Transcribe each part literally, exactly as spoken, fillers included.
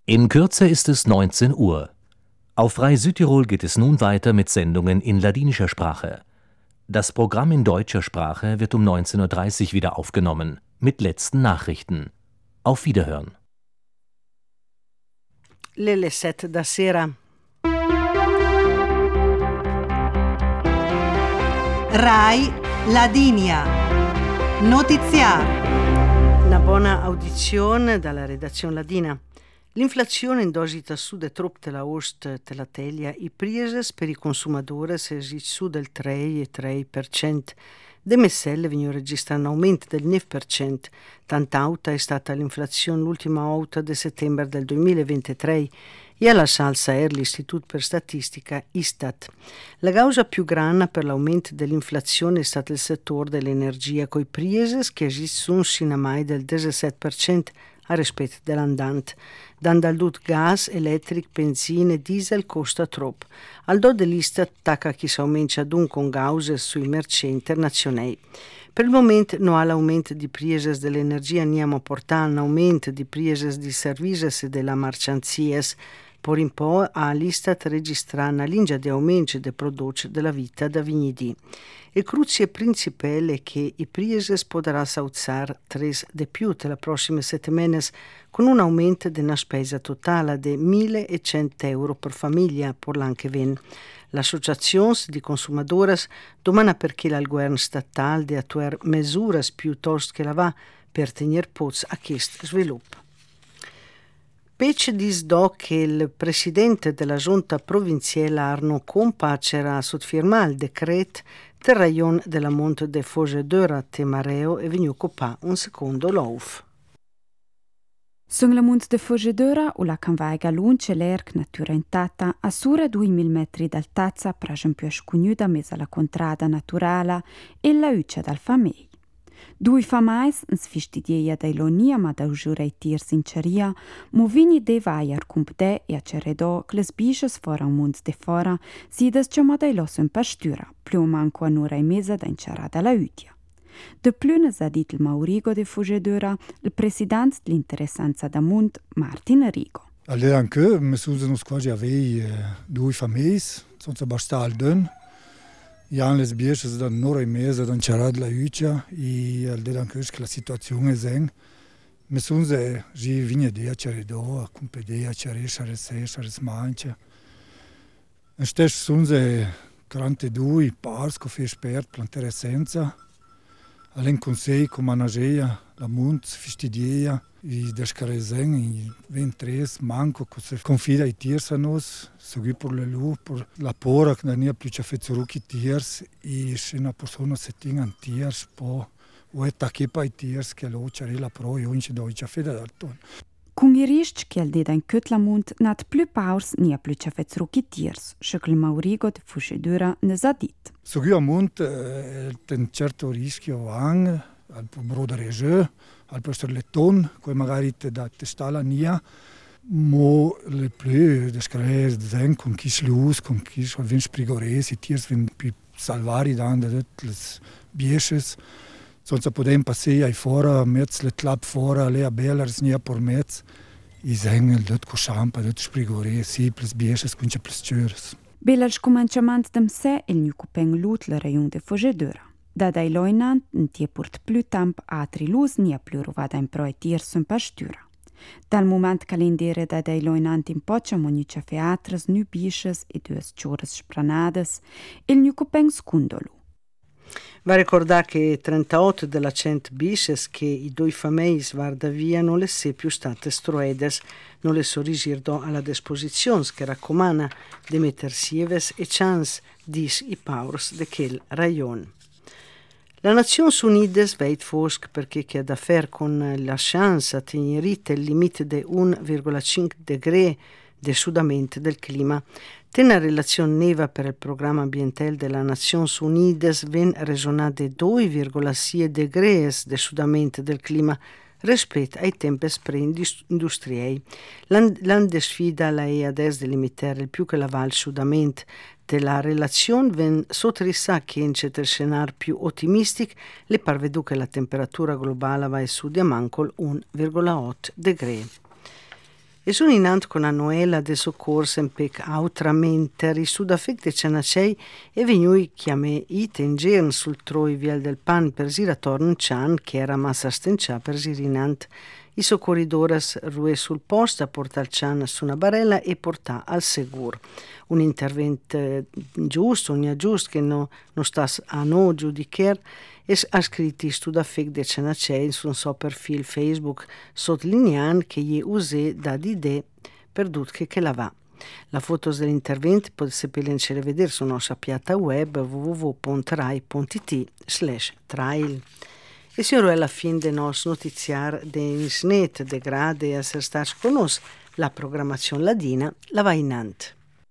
In Kürze ist es neunzehn Uhr. Auf Rai Südtirol geht es nun weiter mit Sendungen in ladinischer Sprache. Das Programm in deutscher Sprache wird um neunzehn Uhr dreißig wieder aufgenommen, mit letzten Nachrichten. Auf Wiederhören. Le sette da sera. Rai Ladinia. Notiziario. Una buona audizione dalla redazione ladina. L'inflazione in dosi su de trop te la ost te la teglia i prises per i consumatori se su del tre e tre per cento. De messelle vengono registrando un aumento del nove per cento. Tanta alta è stata l'inflazione l'ultima volta di settembre del duemilaventitré e alla salsa er l'Istituto per Statistica Istat. La causa più grande per l'aumento dell'inflazione è stato il settore dell'energia, coi prises che esistono sino a mai del diciassette per cento a rispetto dell'andante. Dandaldut gas, elettric, benzina e diesel costa troppo. Al do dell'Istat tacca chi si aumenta dunque con cause sui mercati internazionali. Per il momento non ha l'aumento di prises dell'energia, andiamo a portare un aumento di prises di servizi e della mercanzias. Por un po' ha l'Istat registra una linea di aumento dei prodotti della vita da vignidi. Il crucie principale è che i prises potranno alzare tre di più nelle prossime settimane con un aumento di una spesa totale di millecento euro per famiglia per l'anno che viene. L'associazione di consumatori domanda perché il governo statale di attuare misure piuttosto che la va per tenere posto a questo sviluppo. Pece disdò che il presidente della giunta provinciale Arno Compa c'era sottofirmato il decreto del rayon della Monte de Fogedera Temareo e vegno copà un secondo lauf. Sul la Monte de Fogedera o la canvaiga lunce l'erc natura intata a sura duemila metri d'altezza per esempio scunuda mesa la contrada naturale e la uccia dal famei. Due famais, uns fistidieia da ilonia ma da usurei tir sinceria, mo vini de vaiar cumpde e a ceredò che les bisches fora un mund de fora, si des ciò da ilosso in pastura, più manco a nura e mesa da incerada la utia. De plünes ha dit il Maurigo de Fogedera, il presidente dell'interessanza da mund, Martin Rigo. Allora anche, mi sono quasi avei due famiglie, sono abbastanza dun. Jan les biesches dan nora e mese dan charad la uccia e al dedan che la situazione è me sunze ji vigne de charedo a cumpedea charesha resesha resmancha stes sunze grante due pars co fe spert plantere senza alen consei co manageia la munt fistidea e descaresen e ventres manco co se confida i tiers a nos sugui por le lu por la pora che non è più ciafezzurucchi tiers e se una persona se tingan tiers po o è tacchepa i tiers che lo c'è la pro io in ci do ciafeda d'alton. Con i rischi che al deda in Kötlamund nat più paus ni a più ciafezzurucchi tiers, scecle Maurigo de Fogedera ne sa dit. Sugui a munt eh, ten certo rischio ang al broda regio al posto le ton, che magari te da testala nia, mo le più descrere zen con chi slus, con chi so vin sprigoresi, tiers vin più salvari dan de les biesches, sonst podem passei ai fora, metz le tlap fora, le abellers nia por metz, i zen dot co champa, dot sprigoresi, plus biesches con plus tures. Belal scomanciamant dem se il nu cupeng lut le rayon de Fogedera. Da dai loinant n tie purt più tamp atri lus nia più rovada in proetier sun pastura. Dal moment calendere da dai loinant in poccia monicia featras nu bisches e duas ciores spranades il nu copeng scundolu. Va ricordare che trentotto della cent bisches che i due famiglie svarda via non le se più state stroedes, non le so risirdo alla disposizione che raccomana de metter sieves e chance dis i paurs de quel rayon. La Nazioni Unite veit fosc perché che ha da fare con la chance a tenere il limite di uno virgola cinque degré del sudamento del clima. Tena relazione neva per il programma ambientale della Nazioni Unite ven resonata di due virgola sei degré del sudamento del clima rispetto ai tempi pre-industriali. L'ande sfida la è adesso di limitare il più che la va al sudamento della relazione ven sottrissa che in certi scenari più ottimistici le parvedu che la temperatura globale va su di mancol uno virgola otto degré. E sono inant con Annuela de soccorso in pec autramente risud affecte cenacei e venui chiame it in gern sul troi viel del pan per siratorn cian che era massa stencia per sirinant. I soccorridoras rue sul posto a porta il cian su una barella e portà al segur. Un intervento giusto, un giusto che no, non sta a no giudicar e ha scritto stud affect de cenacei sul suo profilo Facebook sottolineando che gli usè da d'idee per tutto che la va. La foto dell'intervento potete vedere su nostra piatta web w w w punto rai punto it slash trail. E signora alla fine del nostro notiziar de Insnet de grade a essere stati con noi, la programmazione ladina la va in ant.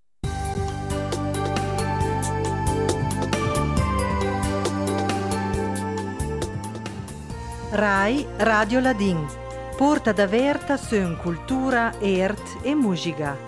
Rai Radio Ladin. Porta da verta su cultura, art e musica.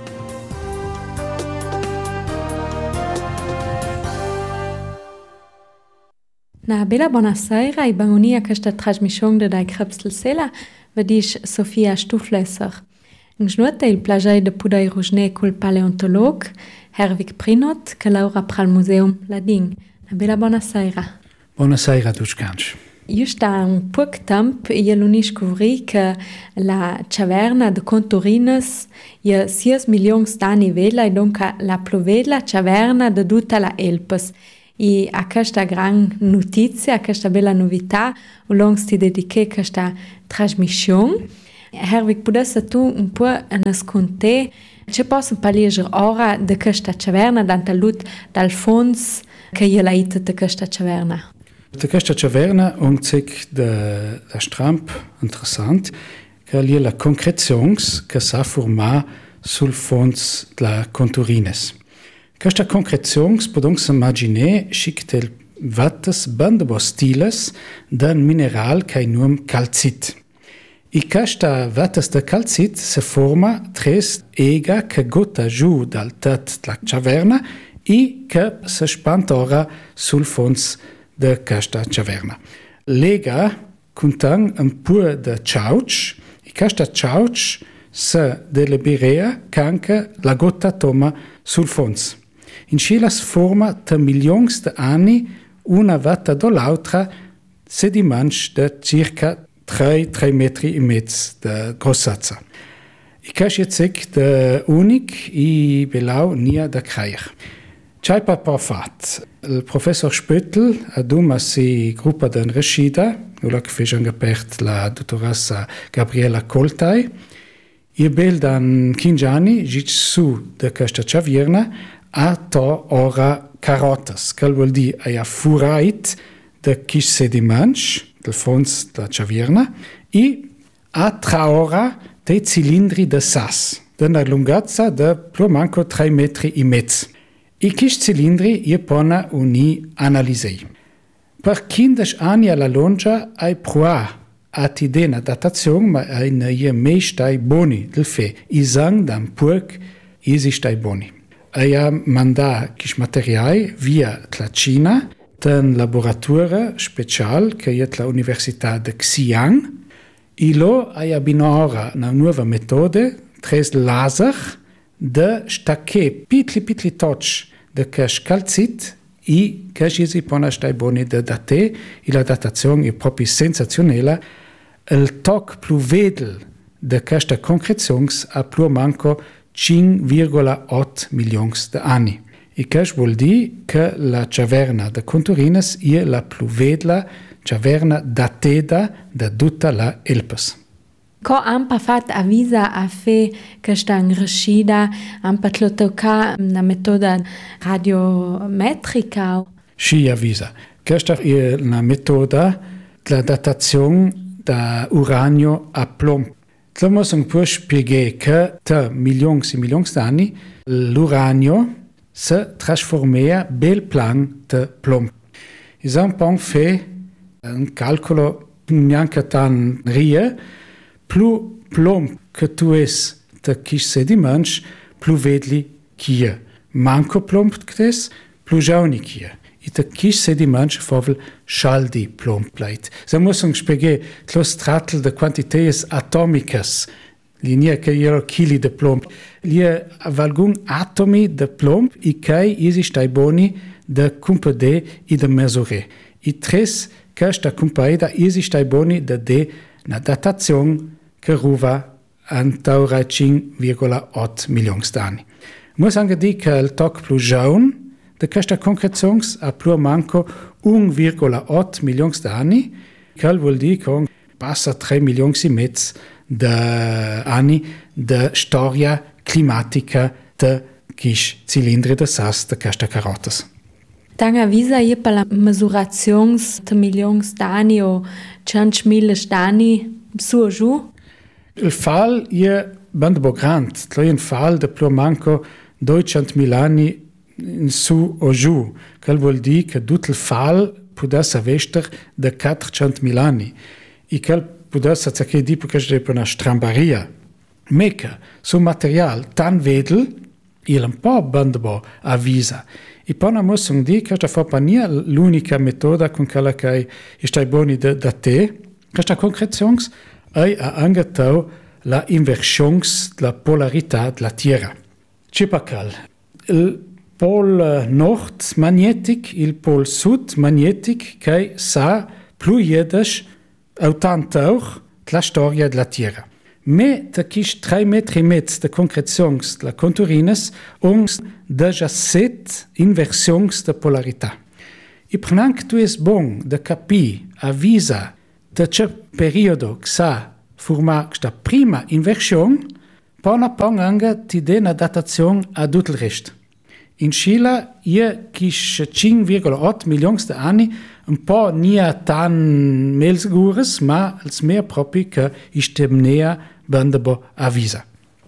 Na bella buonasera e benvenuti a questa trasmissione da Krebsel Sela, vedis Sofia Stuflesser. In giornata il piacere di poter ruggiare col paleontologo Herwig Prinot che lavora per il Museum Ladin. Na bella buonasera. Buonasera, Duschkansch. Io sto un po' di tempo e io l'ho scoperto che la caverna de Contorines è sei milioni d'anni vecchia e dunque la più vecchia caverna di tutta la Elpes. E a questa gran notizia, a questa bella novità, vogliamo dedicare questa trasmissione. Herwig, potessi tu un po' nascondere ci posso parlare ora di questa caverna, dalla luce dal Fons che è la ita di questa caverna? De questa caverna un zic de da stramp interessant, che è la concrezione che s'ha formato sul fons della Contorines. Questa concrezione podemos immaginare che vattes bandebo stiles d'un mineral che num calcit. E questa vattes de calcit se forma tres ega che gotta giù dal tet della caverna e che se spantora sul fons de questa caverna. Lega conten un po' de ciauc e questa ciauc se deliberea canche la gotta toma sul fons. In scilas forma da milioni di anni una vatta dall'altra sediments de circa tre metri e mezzo di grossezza. E questo è unico e belau nia da creier. C'è per fatto. Il professor Spöttl ha duma si gruppa den Rescida, nulla che fece angepert la dottoressa Gabriella Coltai, e bel dan quindici anni, gic su de questa caverna, a to ora carotas, che vuol dire a furait de quis sediments, del fons della caverna, e a tra ora dei cilindri de sas, de una lunghezza de più manco tre metri e mezzo. E questi cilindri io pone uni analisi. Per quindici anni alla longa hai provato a ti dare una datazione, ma hai ne mai stai buoni del fe. I sang dan purk isi stai buoni. Hai mandato questi materiali via la Cina, d'un laboratorio speciale che è l'Università di Xi'an, e lo hai abbinato una nuova metode, tres laser, de stacche pitli pitli touch de cash calcit e che si pone stai boni de date e la datazione è proprio sensazionale. Il toc più vedel de questa concrezione a più manco cinque virgola otto milioni di anni. E questo vuol dire che la caverna de Contorines è la più vedla caverna datata da tutta la Elpes. Ko ampa fat avisa a fe questa Rescida, ampa tlotoka una metoda radiometrica? Sì, avisa. Questa è una metoda della datazione da uranio a plomb. Dobbiamo un po' spiegare che da milioni e milioni di anni l'uranio si trasforma bel plan di plomb. Esempio, fa un calcolo neanche tan rie, più plomb che tu es da questi sediments, più vedli chi è. Manco plomb che es, più giovani chi è. E da questi sediments favel schaldi plomb pleit. Se muss uns spiegare lo stratel de quantități atomiques Linea che io chili de plomb. Lia valgun atomi de plomb i kai isi stai boni de cumpede i de mesure. I tres che sta cumpaida isi stai boni de de na datazione che ruva antaura cinque virgola otto milioni d'anni. Muss anche di che il toc plus jaun de questa concrezions a plus manco uno virgola otto milioni d'anni, che vuol dire che passa tre milioni e mezzo di anni di storia climatica di questi cilindri di sas di queste carotes. Tanga visa je per la misurazione di milioni d'anni o centomila d'anni su o giù? Il fall je ben grande, è un fall di più manco duecentomila anni in su o giù, che vuol dire che tutto il fall potesse avere di quattrocentomila anni. E che potesse dire che è una strambaria. Ma che su materiale tan vedel, il un po' bandabo avvisa. E poi non possiamo dire che questa non è l'unica metoda con quella che è buona da te. Questa concrezione è anche la inversione della polarità della Terra. C'è il pol nord magnetic, il pol sud magnetic, che sa più jedes autant auch la storia della Terra. Me da quis tre metri e mezzo de concrezions de la conturines uns deja set inversions de polarità. I prenanc tu es bon de capi avisa de ce periodo xa forma sta prima inversion, pona pong anga ti de na datazione a tutto il resto. In Scila, ie quis cinque virgola otto milioni de anni un po' nia tan mel segures, ma als mehr proprio che istemnea bandabo avisa.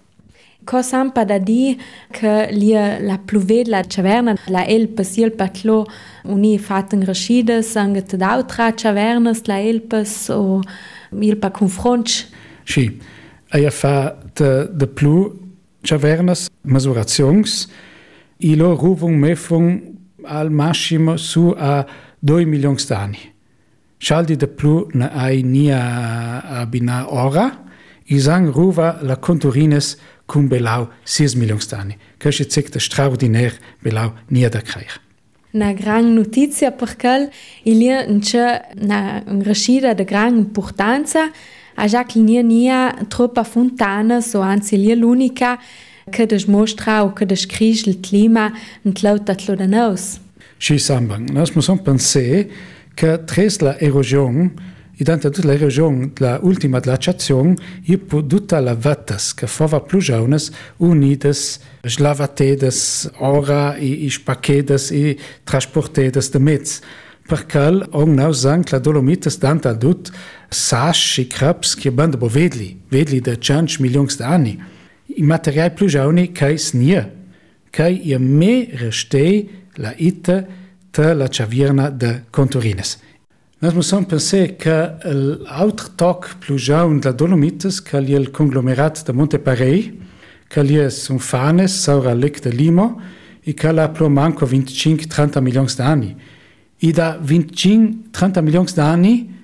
Cosa ampa da di che lia la pluvet la caverna la elpes il patlo uni faten raschides ange d'altra cavernas la elpes o il pa confronch. Sì, ea fa de de plu cavernas misurazions ilo ruvung mefung al massimo su a due milioni d'anni. Schaldi de plu na ai nia abina ora, isang ruva la conturines cum belau sei milioni d'anni. Che è un straordinaire belau nia da creare. Una gran notizia perché il y a una rascida de gran importanza, a già che nia nia troppa fontana, so anzi il l'unica che dimostra o che descrive il clima in tlauta tlodanos. Sì, sambang. Nos possiamo pensare che tras la erosione, e tanto tutta l'erosione, la ultima glaciazione, e tutta la vatas che fava più jaunes unidas, slavatedes, ora e, e spaquedes e trasportedes de mezz. Perché on nou sang la Dolomites dant al dut sasch e crabs che bande bo vedli, vedli de cinque milioni d'anni. I materiali più jauni che snia, che ie me restei la ita de la caverna de Conturines. Noi possiamo pensare che l'altro toc più jaun della Dolomites, che è il conglomerato de Monteparei, che è un fanes saura lec de Limo, e che ha più manco venticinque trenta milioni d'anni. E da venticinque trenta milioni d'anni,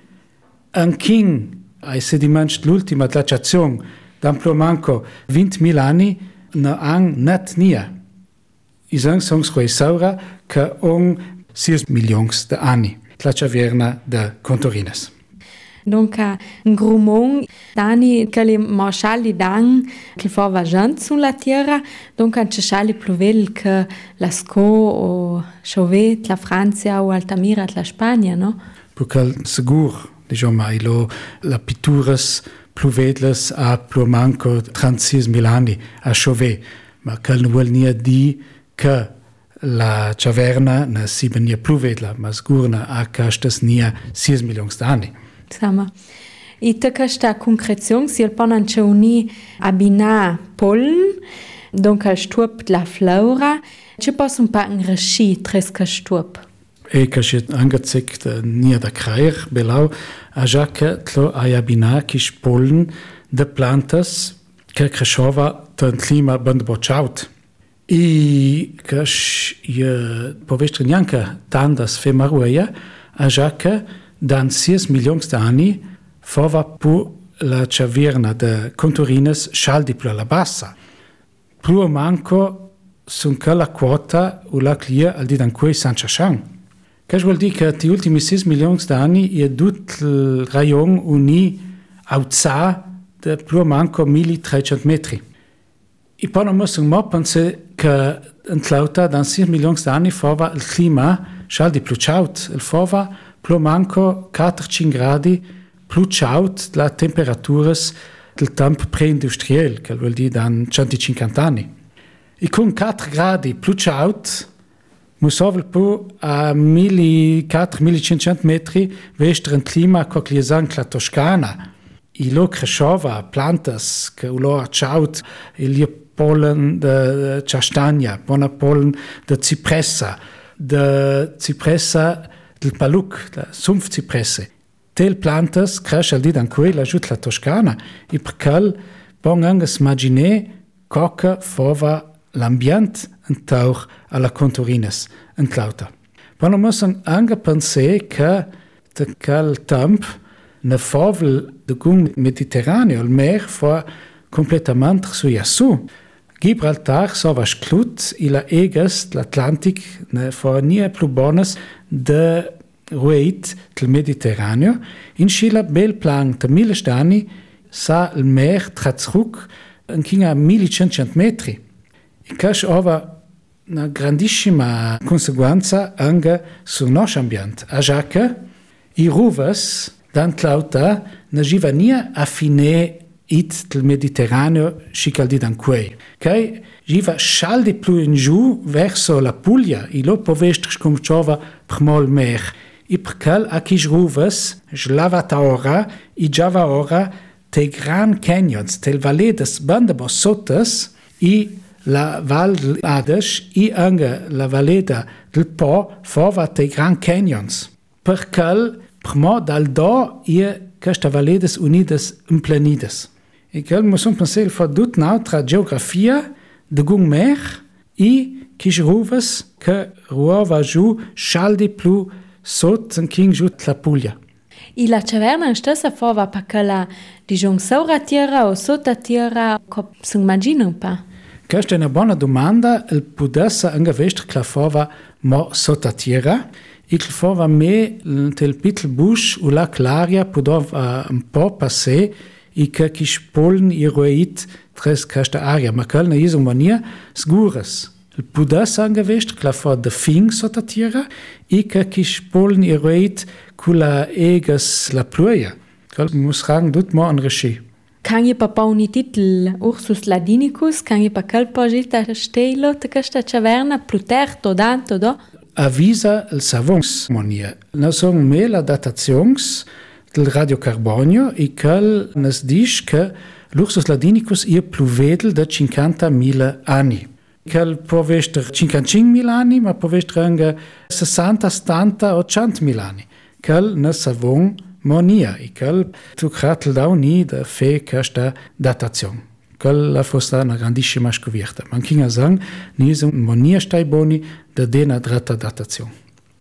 anche ai sedimenti dell'ultima glaciazione, da più manco ventimila anni, non hanno net nia. I sono squei saura che on sei milioni d'anni. La caverna de Conturines. Donc, un grumon d'anni che le marshali dan che fa vagant sulla terra, donc un cesciali pluvel che la Sco o Chauvet, la Francia o Altamira, la Spagna, no? Perché sicuro, diciamo, ilo la pitturas pluvedles a più manco trentasei anni a Chauvet, ma che non vuol nia di che la caverna na si benia pluvedla, ma sicurna a castas nia sei milioni d'anni. Sama. E te questa concrezione si il ponan ce uni abina pollen, donc al stup la flora, ci possono pa un rasci tres ca stup. E che si angezickt nia da creir, belau, a già che tlo ai abina kis pollen de plantas che crescova ten clima band bociaut. I che je povestre neanche tandas femaruia, a già che dan sei milioni d'anni fava pu la caverna de Conturines schal di più alla bassa. Più manco sun che la quota o la clia al di dan quei San Chachan. Che vuol dire che ti ultimi sei milioni d'anni è tutto il rayon uni alza de più manco milletrecento metri. E poi non possiamo pensare che in lauta dan sei milioni d'anni fava il clima schal di più chaud. Il fava più manco quattro cinque gradi più chaud la temperatura del tempo pre-industriale, che vuol dire dan centocinquanta anni. E con quattro gradi più chaud, mussovel più a millequattrocento millecinquecento metri vestre un clima che gli san la Toscana. E lo cresceva plantas che lo ha chaud, il pollen de castagna, buona pollen de cipressa, de cipressa del paluc, la sumpfcipresse. Tel plantas cresce al di dan quei la giut la Toscana e per quel bon anges imaginer coca fova l'ambient en tauch alla Conturines en lauta. Però müssen anche pensare che de quel temp ne fovel de gung Mediterraneo, il mer fa completamente su su. Gibraltar so va sclut e la eges l'Atlantic ne fa nie più bonas de rueit del Mediterraneo. In Scila bel plan de mille stani sa il mer tratzruc in kinga millecento metri. E cash ova una grandissima conseguenza anche sul nostro ambiente. A già che i ruvas dan lauta ne givania a fine it del Mediterraneo scicaldi dan quei. Che giva scaldi più in giù verso la Puglia e lo povestri scomciova prmol mer. E perché a chi ruvas slavata ora e giava ora te Grand Canyons, tel valle des bandebos sottes e la Val Ades e anche la valletta del Po fova te Grand Canyons. Perché primo dal do e questa valledes unides implanides. E che musum pensare fa tut un'altra geografia de gung mer e chi ruvas che ruova giù scaldi più sot en king giù la Puglia. E la caverna in stessa fova perché la diciamo sopra terra o sotto terra, come si immagina un po'? Questa è una buona domanda. Il pudesse anche vedere che la fova mo sotto terra e che la fova me nel piccolo bush o la l'aria poteva un po' passare e che chi spollen i roit tra questa area, ma che non è una maniera sicura. Il pudesse anche vedere che la fova de fing sotto terra e che chi spollen i roit con la egas la pluia. Che muss sagen tut mo an regie. Kan je pa polni titel Ursus Ladinicus, kan je pa kal pogita stelo te questa caverna Pluterto danto do? Avvisa il savons monia. Na son me la datazions del radiocarbonio e cal nas dice che l'Ursus Ladinicus è più vedel da cinquantamila anni. Cal può essere cinquantacinquemila anni, ma può essere anche sessanta, settanta o centomila anni. Cal na savon monia e cal tu kratel da ni da fe questa datazione. Cal la fosta una grandissima scoperta. Man kinga sang ni so monia stai boni da dena drata datazione.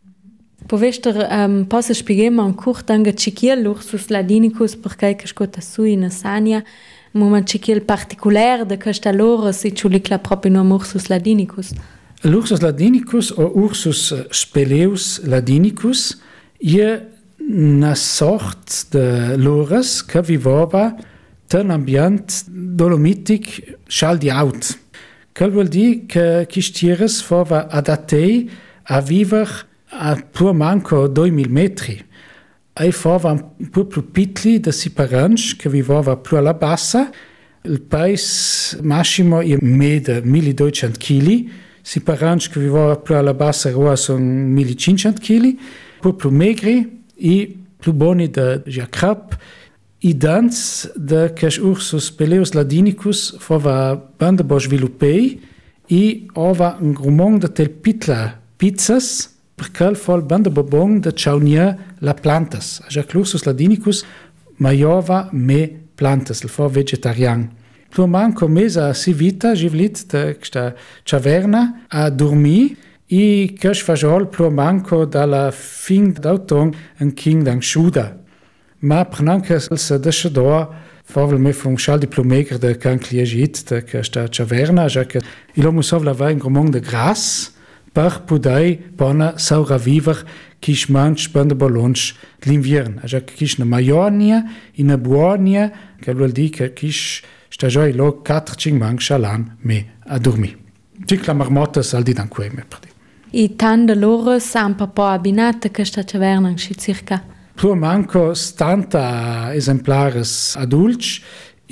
Povester um, posso spiegare un curt anche cichiel l'Ursus Ladinicus perché che scota su in Sania, moment cichiel particolare de questa loro si ciulicla proprio nome Ursus Ladinicus. L'Ursus Ladinicus o Ursus Speleus Ladinicus è una sorte de lores che viveva in un ambiente dolomitic scaldi out. Che vuol dire che questi tires fova adattei a vivere a più manco duemila metri. E fova un po' più piccoli da si paranci che viveva più alla bassa. Il paese massimo è mede milleduecento chili. Si paranci che viveva più alla bassa sono millecinquecento chili. Un po' più magri e più buoni da Jacrap. I dans de che Ursus Speleus Ladinicus fova banda bo sviluppei e ova un grumong de tel pitla pizzas perché fol banda bo bon de chaunia la plantas. Jac Ursus Ladinicus maiova me plantas, il fo vegetarian. Plu manco mesa si vita givlit de questa caverna a dormi e che sfajol plu manco dalla fin d'automne en king dang schuda. Ma prenanche se desce doa Favel me fun schal diplomeger de can cliegit de que sta Chaverna, ja que il homo sov la va un gromong de gras per podai bona saura viver kish manch bande ballons l'inviern. Ja que kish na maionia in na buonia, que vuol dire que kish sta già lo quattro cinque manch chalan me a dormi. Tic la marmotta sal di dan quei me perdi. I tant de loro san pa po abinata che sta Chaverna ci circa. Plur manco stanta exemplares adults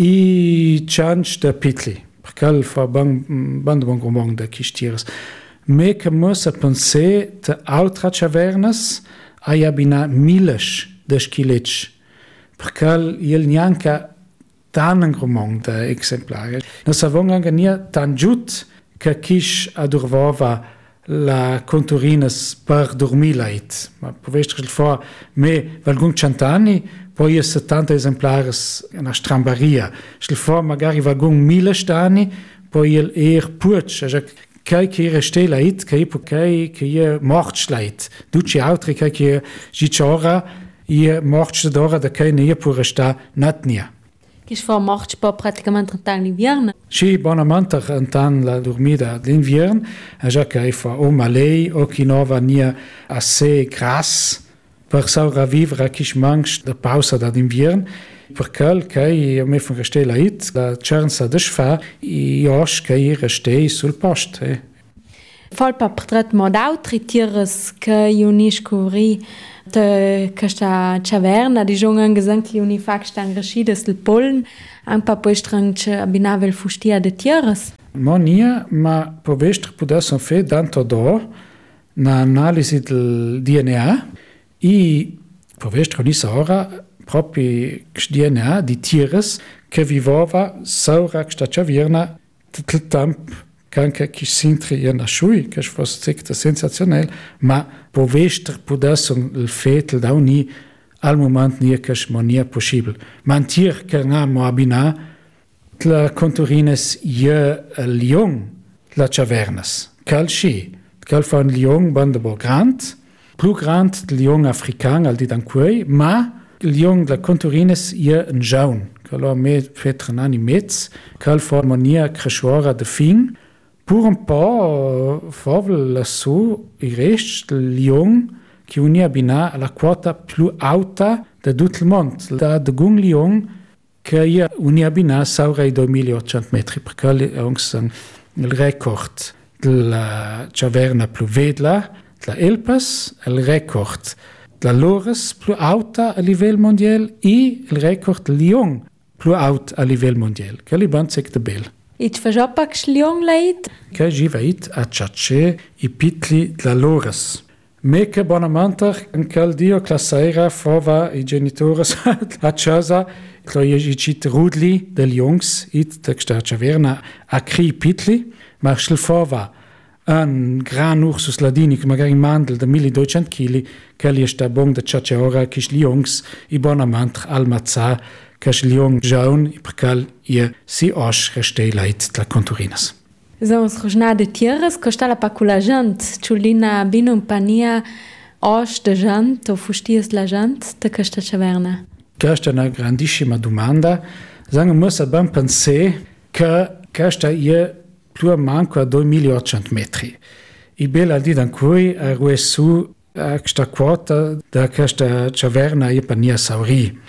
e change de pitli. Perché fa ban ban bon gromong de kistiers. Me que mus a penser de altra Chavernas ai abina miles de skilets. Perché il nianca tan gromong de exemplares. Nos avons angania tan giut que kish adurvava la conturines per dormilait. Ma povestri il fa me valgun cent'anni, poi settanta esemplares na strambaria. Il fa magari valgun mille stani, poi il er puch, also kai che reste lait, kai po kai che morch lait. Duci altri kai che gichora, ie morch d'ora da kai ne pure sta natnia. Che fa morch po praticamente in l'inverno. Sì, bonamente in la dormita d'inverno, già che fa o malei o chi non va nia assez gras per sopravvivere a chi manca da pausa d'inverno, perché che mi fa restare lait, la chance de fa e os che restei sul posto. Eh. Fol pa portret mod altri tieres che io ni scovri de questa Chaverna di jongen gesang che uni fac stan reschides del pollen un pa po strang abinavel fustia de tieres. Monia, ma povestr podesso fe tanto do na analisi del D N A e povestr ni ora proprio D N A di tieres che vivova saura questa Chaverna tutto tempo anche chi si intri na schui, che fosse sensazionell, ma povestr podesso il fetel da uni al moment nie che monia possibile. Mantir che na mo abina la conturines je lion la Chavernas. Calci, cal fa un lion bande bo grand, plus grand lion african al di dan quei, ma lion la conturines je un jaun. Cal me fetrenani metz, cal fa monia cresciora de fin. Pour un po' favel lassù il rest del lion che unia abina la quota più alta da tutto il mondo, da de gun lion che unia abina saura i duemilaottocento metri, perché è il record della Chaverna più vedla, la Elpas, il record della Lores più alta a livello mondiale e il record del lion più alto a livello mondiale, che li banzec de bel. I ci fa già pac schliong leit? Che givait a ciace i pitli la Lores. Me che bonamente in quel dio classeira fava i genitori a casa, che i cit rudli del jungs, it de sta Chaverna a cri pitli, ma schil fava un gran ursus ladinic, magari mandel de milleduecento chili, che li sta bon de ciace ora, che gli jungs i bonamente al mazza, che lion jaun perché ie si os restei leit la conturines. Somos rojna de tieres, costa la pacula gent, chulina binum pania os de gent o fustias la gent de questa Chaverna. Questa è una grandissima domanda. Sagen muss ben pensare che questa ie più manco a duemilaottocento metri. I bella di dan cui a ruesu a questa quota da questa Chaverna ie pania sauri.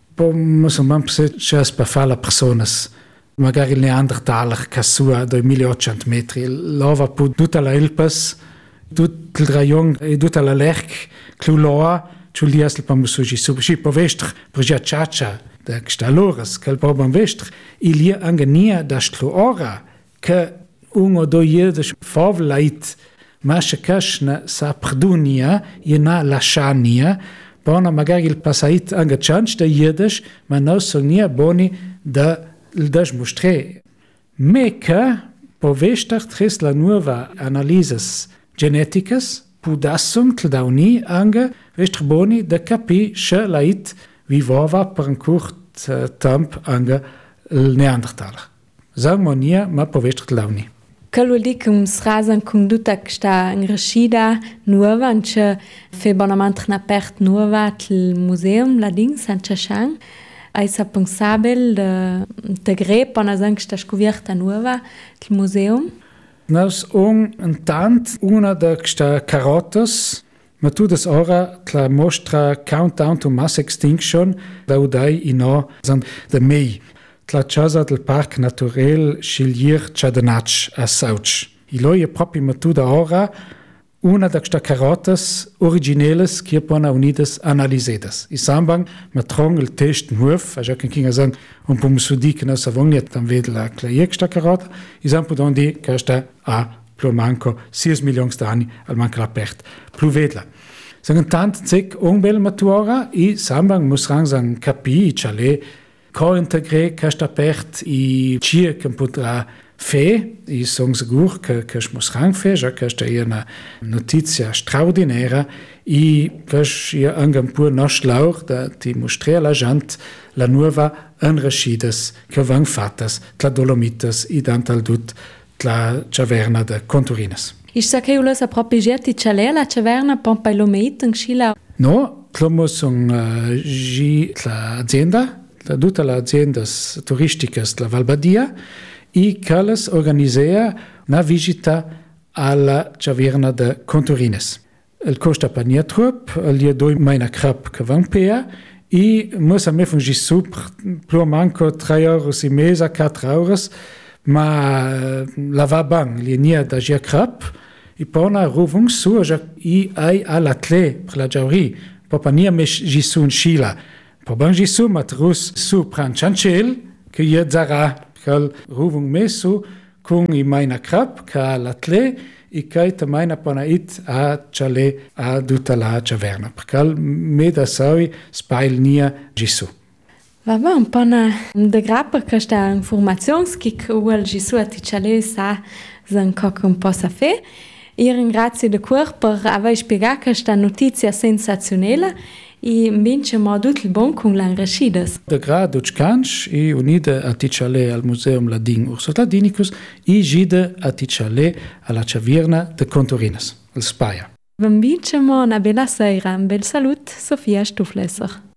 Muss man pensare per fare le persone, magari il Neandertaler che su a duemilaottocento metri, lava pu tutta la Elpas, tutto il rayon e tutta la Lerch, che loa, che li asli pa musuji subshi po vestr, proja chacha, da kstalores, che po ban vestr, il y anche nia da stluora, che uno do jedes favlait, ma che kashna sa perdunia, jena lashania, bona magari il passait anche chance da jedes, ma no sonia boni da il das mostre. Me che po vestr tres la nuova analyses geneticas, pudassum da uni anche vestr boni da capi che lait vivova per un curt uh, temp anche il Neandertaler. Salmonia ma po vestr la uni. Quello lì che un srasan conduta che sta in Rashida nuova, anche fe bonamente una aperta nuova al museum ladin San Chashang. Hai sa pensabil de, de grep on a sta scouvierta nuova, il museum? Nos un intant una de questa carotas, ma tu das ora la mostra Countdown to Mass Extinction da udai ino san de mei. La casa del Parc Naturel Chilier Chadenach a Sauch. Ilo je proprio ma tu da ora una de questa carotas originales che pona unidas analisedas. I sambang ma trong il test nuov, a jaken kinga sang un pum sudi che nos avognet tam ved la claier questa carota, i sampo don di questa a plo manco six milions d'anni al manca la pert. Plu vedla. Sang tant zek ungbel matura i sambang mus rang sang capi chale co integre questa pert i chia che potrà fe, i sono sicuro che che mus rang fe, già che sta una notizia straordinaria i che sia anche pur no schlauch da ti mostrare la gente la nuova enrescidas che van fattas tra Dolomitas i dantal dut la caverna de Conturines. Ich sage, io la propigiati chale la caverna Pompalomeit in Scila. No, como son uh, gi la azienda, la tutta la aziendas turisticas la Valbadia i calas organisea una visita alla caverna de Conturines. El costa pa nia trup, el je doi meina krap che van pea, i mus a me fungi supr, plo manco tre euros i mesa, quatre euros, ma la va bang, li nia da gia krap, i pona ruvung su, i ai alla tle per la giauri, popa nia me gisu in Scila. Po bang gisu mat rus su pran chancel, che je zara, cal ruvung mesu, kung i meina krap, ca la tle, i caita meina pona it a chale a tutta la caverna. Percal me da saui spail nia gisu. Va bene, un po' de grappa questa informazionskik uel gisu a ti chale sa zan coc un po' sa fe. I ringrazio de cuor per aver spiegato questa notizia sensazionella i vince modut il bon con l'enrescidas. De grado uccanch i unide a ticciale al Museum Ladin Ursus Ladinicus i gide a ticciale alla Caverna de Conturines, al Spaia. Vam vincemo una bella sera, un bel salut, Sofia Stuflesser.